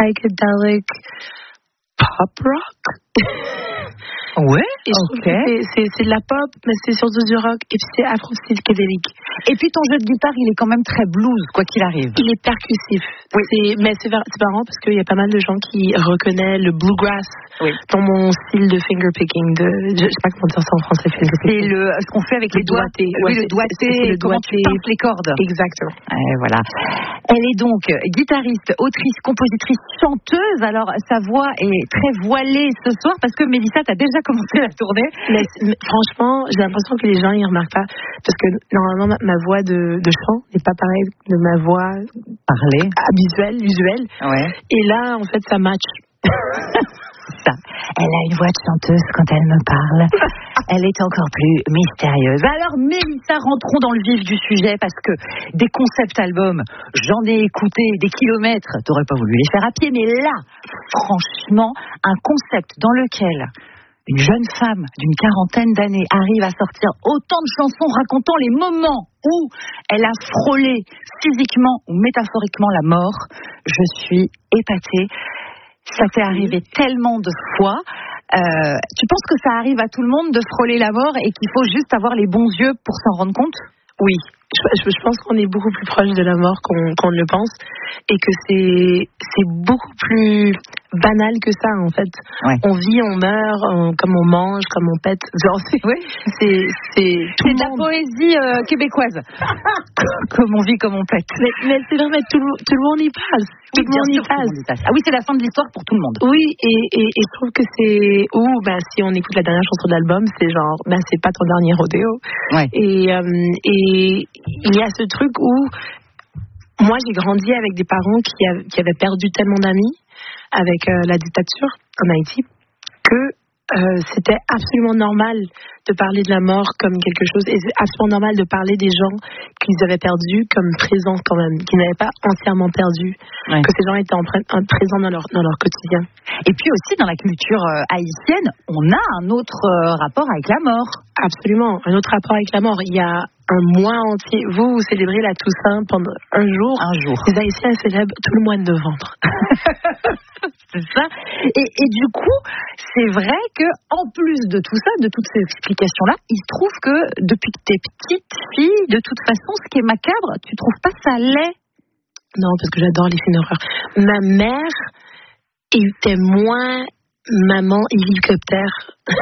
psychedelic pop rock. Ouais, ok. C'est de la pop, mais c'est surtout du rock, et puis c'est afro-psychédélique. Et puis ton jeu de guitare, il est quand même très blues, quoi qu'il arrive. Il est percussif. Oui. Mais c'est marrant parce qu'il y a pas mal de gens qui reconnaissent le bluegrass dans mon style de fingerpicking. Je sais pas comment dire ça en français. C'est ce qu'on fait avec les doigts. Oui, le doigté. Comment tu pinces les cordes. Exactement. Voilà. Elle est donc guitariste, autrice, compositrice, chanteuse. Alors sa voix est très voilée ce soir parce que Mélissa, t'as déjà commencé la tournée. Mais franchement, j'ai l'impression que les gens ils remarquent pas parce que normalement ma voix de chant n'est pas pareille de ma voix parlée, visuelle. Ouais. Et là, en fait, ça match. Ça. Elle a une voix de chanteuse quand elle me parle. Elle est encore plus mystérieuse. Alors Mélissa, rentrons dans le vif du sujet parce que des concept albums, j'en ai écouté des kilomètres. T'aurais pas voulu les faire à pied, mais là, franchement, un concept dans lequel une jeune femme d'une quarantaine d'années arrive à sortir autant de chansons racontant les moments où elle a frôlé physiquement ou métaphoriquement la mort. Je suis épatée. Ça t'est arrivé tellement de fois. Tu penses que ça arrive à tout le monde de frôler la mort et qu'il faut juste avoir les bons yeux pour s'en rendre compte ? Oui, je pense qu'on est beaucoup plus proche de la mort qu'on ne le pense et que c'est beaucoup plus banal que ça en fait. Ouais. On vit, on meurt, comme on mange, comme on pète. Genre c'est de la poésie québécoise. Comme on vit, comme on pète. Mais c'est vrai, tout le monde y passe. Tout le monde y passe. Ah oui, c'est la fin de l'histoire pour tout le monde. Oui, et je trouve que c'est si on écoute la dernière chanson de l'album, c'est genre c'est pas ton dernier rodéo. Ouais. Et il y a ce truc où moi j'ai grandi avec des parents qui avaient perdu tellement d'amis avec la dictature en Haïti que c'était absolument normal de parler de la mort comme quelque chose, et c'est absolument normal de parler des gens qu'ils avaient perdus comme présents quand même, qu'ils n'avaient pas entièrement perdus, que ces gens étaient présents dans leur quotidien. Et puis aussi dans la culture haïtienne, on a un autre rapport avec la mort. Absolument, un autre rapport avec la mort. Il y a un mois entier. Vous célébrez la Toussaint pendant un jour. Les Haïtiens célèbrent tout le mois de novembre. C'est ça. Et du coup, c'est vrai que en plus de tout ça, de toutes ces explications-là, il se trouve que depuis que t'es petite fille, de toute façon, ce qui est macabre, tu trouves pas ça laid? Non, parce que j'adore les films d'horreur. Ma mère était moins maman hélicoptère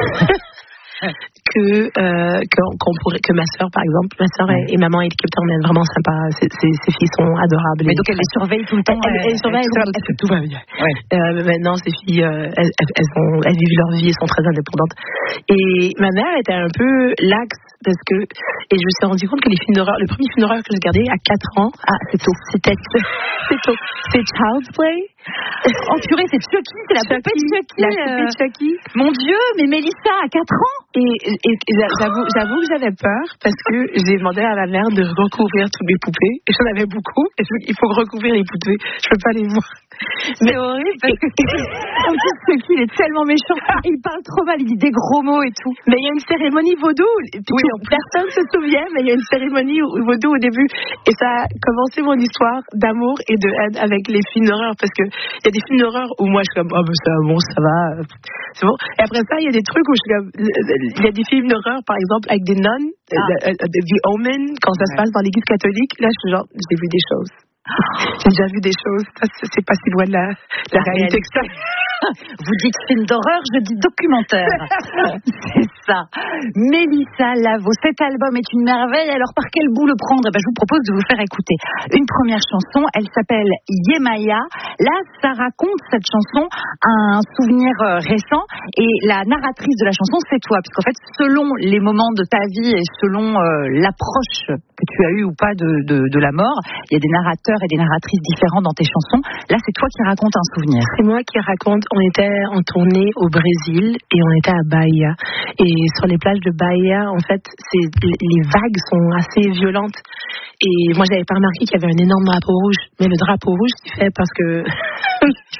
que ma sœur, par exemple. Ma sœur et maman hélicoptère, on est vraiment sympa. Ses filles sont adorables. Mais donc elle les surveille tout le temps. Elle surveille, tout va bien. Ouais. Maintenant, ces filles, elles vivent leur vie, elles sont très indépendantes. Et ma mère était un peu laxe parce que, et je me suis rendu compte que les films d'horreur, le premier film d'horreur que j'ai regardé à 4 ans, c'est tôt. C'est Child's Play. Oh purée, c'est Chucky, c'est la poupée de Chucky. La poupée de Chucky. Mon Dieu, mais Mélissa a 4 ans. Et j'avoue que j'avais peur parce que j'ai demandé à ma mère de recouvrir toutes les poupées. Et j'en avais beaucoup. Et il faut recouvrir les poupées. Je peux pas les voir. C'est horrible parce que en plus Chucky, il est tellement méchant. Il parle trop mal, il dit des gros mots et tout. Mais il y a une cérémonie vaudou. Oui, personne se souvient, mais il y a une cérémonie vaudou au début. Et ça a commencé mon histoire d'amour et de haine avec les films d'horreur parce que il y a des films d'horreur où moi je suis comme ça va, c'est bon. Et après ça, il y a des trucs où je suis comme, il y a des films d'horreur par exemple avec des nonnes, The Omen, quand ça se passe dans l'église catholique. Là, je suis genre, j'ai vu des choses. J'ai déjà vu des choses. C'est pas si loin de la réalité que ça. Vous dites film d'horreur, je dis documentaire. C'est ça. Mélissa Lavo, cet album est une merveille. Alors par quel bout le prendre? Je vous propose de vous faire écouter une première chanson. Elle s'appelle Yemaya. Là, ça raconte cette chanson un souvenir récent. Et la narratrice de la chanson, c'est toi. Parce qu'en fait, selon les moments de ta vie et selon l'approche que tu as eue ou pas de la mort, il y a des narrateurs et des narratrices différents dans tes chansons. Là, c'est toi qui racontes un souvenir. C'est moi qui raconte. On était en tournée au Brésil et on était à Bahia. Et sur les plages de Bahia, en fait, les vagues sont assez violentes. Et moi, j'avais pas remarqué qu'il y avait un énorme drapeau rouge. Mais le drapeau rouge, il fait parce que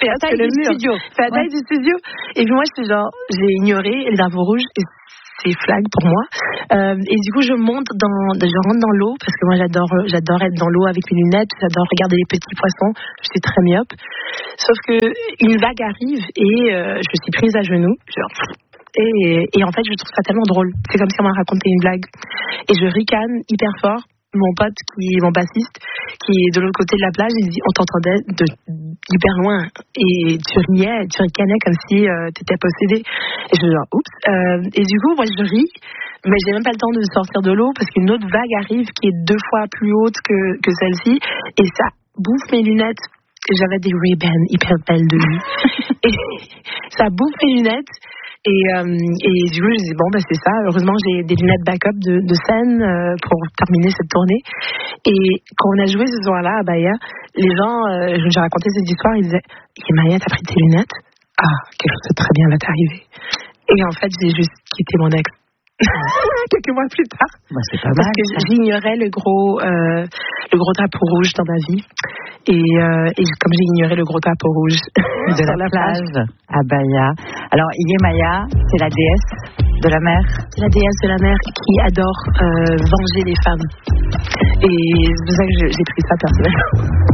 fait la taille du studio. C'est la taille du studio. Et puis moi, j'ai ignoré les drapeaux rouges. Et c'est flag pour moi. Et du coup, je rentre dans l'eau parce que moi, j'adore être dans l'eau avec mes lunettes. J'adore regarder les petits poissons. Je suis très myope. Sauf que une vague arrive et je suis prise à genoux. Et en fait, je trouve ça tellement drôle. C'est comme si on m'a raconté une blague. Et je ricane hyper fort. Mon pote, mon bassiste, qui est de l'autre côté de la plage, il dit, on t'entendait de hyper loin. Et tu ricanais comme si t'étais possédé. Et je dis, oups. Et du coup, moi, je ris, mais j'ai même pas le temps de sortir de l'eau parce qu'une autre vague arrive qui est 2 fois plus haute que celle-ci. Et ça bouffe mes lunettes. J'avais des Ray-Ban hyper belles de nuit. Et ça bouffe mes lunettes. Et du coup, je dis, c'est ça. Heureusement, j'ai des lunettes backup de scène pour terminer cette tournée. Et quand on a joué ce soir-là à Bahia, les gens, j'ai raconté cette histoire, ils disaient, Maya, t'as pris tes lunettes? Ah, quelque chose de très bien va t'arriver. Et en fait, j'ai juste quitté mon ex. Quelques mois plus tard. C'est pas parce mal, que j'ignorais le gros drapeau rouge dans ma vie. Et comme j'ai ignoré le gros drapeau rouge de la plage à Bahia. Alors, Yemaya, c'est la déesse de la mer. C'est la déesse de la mer qui adore venger les femmes. Et c'est pour ça que j'ai pris ça personnellement.